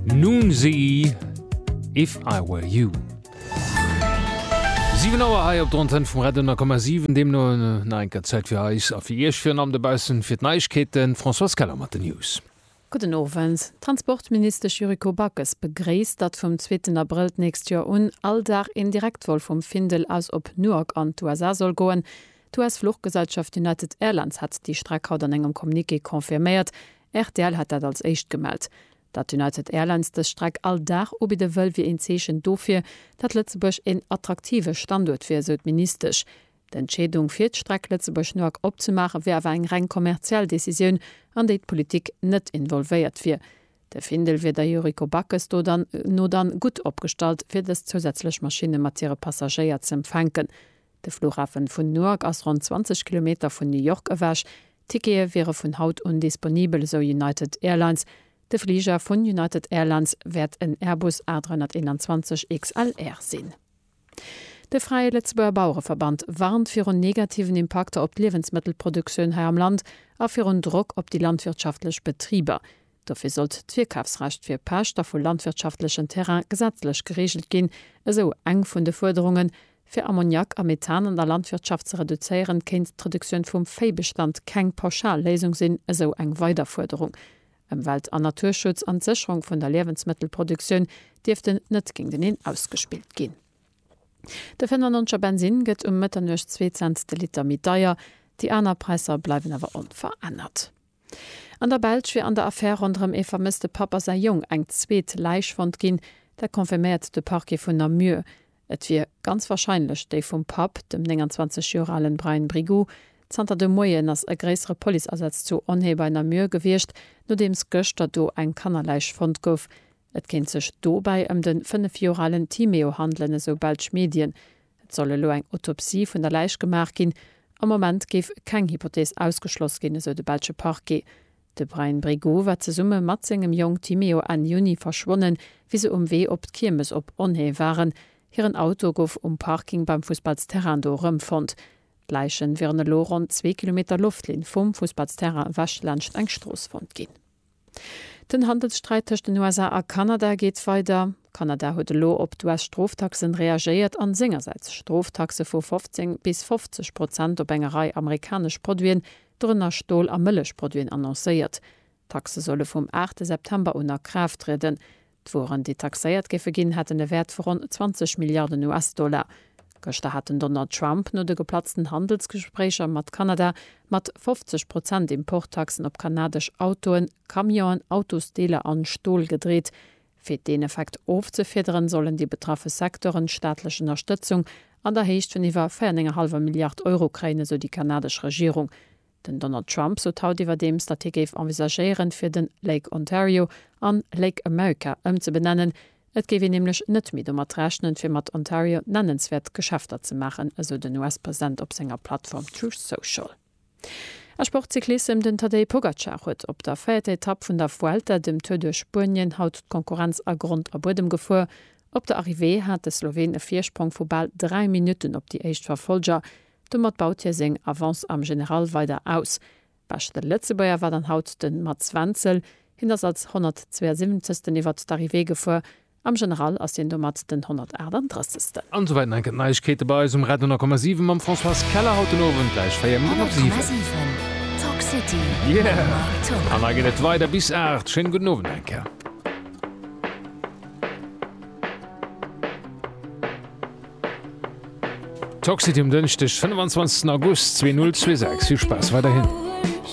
Nun sie If I Were You. 7 Uhr hier auf der Antenne vom Radio 0,7, dem nur eine Zeit für euch. Auf die erste Führen am Beißen für die Neuigkeiten. François Keller mit den News. Guten Abend. Transportminister Juriko Backes begräßt, dass vom 2. April nächstes Jahr alldach in Direktwahl vom Findel aus ob Newark an die USA soll gehen. Die US-Fluggesellschaft United Airlines hat die Strecke an einem Kommuniqué konfirmiert. RTL hat das als echt gemeldet. Dat United Airlines de Streck alldach obi de wëll wie en Zeechen dofir, dat Lützeburg en attraktive Standort fir Südministersch. D'Entschädung fir d'Streck Lützeburg Newark opzumachen, wär awer eng rein kommerziell Decision, an déi d'Politik net involvéiert fir. De Findel wird der Juriko Backes no dann gut opstalt fir des zusätzlech Maschine mat ihre Passagier ze empfangen. De Flughafen vun Newark ass rund 20 km vun New York ewäsch. Tikee wäre vun Haut undisponibel, so United Airlines. De Flieger vun United Airlines werd en Airbus A321 XLR sinn. De Freie Lützeburger Bauernverband warnt fir un negativen Impakte op Lebensmittelproduktion her am Land a fir un Druck op die landwirtschaftlich Betrieber. Dafür sollt d'Wirkaufsrecht fir Pächter vu landwirtschaftlichen Terrain gesetzlich geregelt gin, eso eng vun de Forderungen fir Ammoniak a Methan an der Landwirtschaft zu reduzieren, kennt d'Produktion vum Viehbestand keng Pauschallesung sinn, eso eng Weiterforderung. Welt an Naturschutz an Sicherung von der Lebensmittelproduktion dürften net gegen den ausgespielt gehen. Der 95er Benzin geht Mitternacht 2 Cent de Liter mit Deier, die anderen Preise bleiben aber unverändert. An der Belsch wie an der Affäre rund um vermisste Papa sei jung eng zweet Leichfond gin, der konfirmiert de Parquet vun Namur. Et wie ganz wahrscheinlich de vum Pap, dem 29-jährigen Brian Brigou, Zter de Moien ass e gräsere Polizersatz zu onheber einer Mühe gewircht, no dems Göchter do ein Kannerleichfond gouf. Et kennt sech dobei den 5-jährigen Timeo handeln so Belsch Medien. Et solle lo eng Autopsie vun der Leiich gemacht gin. Am Moment gif kein Hypothese ausgeschloss gin so de Belsche Parquet. De Brian Brigou war ze Summe mat engem Jong Timeo an Juni verschwonnen, wie se weh op d'Kirmes op onhe waren. Hiren Auto gouf Parking beim Fußballsterrando rëmfond. Leichen wären lo rund 2 Kilometer Luftlin vum Fußballsterrain Waschlandcht eng Strossfond gin. Den Handelsstreit zwischen den USA a Kanada geht weiter. Kanada huet lo op US-Stroftaxen reagiert an singerseits Stroftaxe vu 15 bis 50% op engerei amerikasch Produien drnner Stohl a Mëllechproduen annoncéiert. Taxe solle vum 8. September unter Kraft treten. D'woren die taxéiert gefe ginn hätten e Wert vu rund 20 Milliarden US-Dollar. Gestern hatten Donald Trump nur de geplatzten Handelsgesprächer mat Kanada mat 50% Importtaxen op kanadisch Autoen, Kamioen, Autostele an Stohl gedreht. Für den Effekt aufzufedern sollen die betroffenen Sektoren staatliche Unterstützung an der Höchst von über 4,5 Milliarden Euro kriegen, so die kanadische Regierung. Denn Donald Trump so taut über dem Strategie envisagieren für den Lake Ontario an Lake America zu benennen. Et gewe nämlich net mit rechnen fir mat Ontario nennenswert Geschäfter zu machen, also den US-Präsident op senger Plattform Truth Social. Sportzyklisten den Tadej Pogacar huet op der 4. Etappe vun der Vuelta dem Tour de Spanien haut Konkurrenz a Grund a Bodem gefuhr. Op der Arrivée hat de Slowen e Viersprung vu bald 3 Minuten op die echt Verfolger. De mat baut hier seg Avance am General weiter aus. Bas der Letzebauer war dann haut den Mats Wenzel, hinders als 172. iwwer d'Arrivée gefuhr. Am General aus den Domat den 138. Und soweit eine Neuigkeit bei uns um Radio 0,7 am François Keller haut den Ofen gleich 4 Minuten 7. Talk City. Yeah. Und geht weiter bis 8. Schönen guten Abend, danke. Talk City am Donnerstag, 25. August 2026. Viel Spaß weiterhin.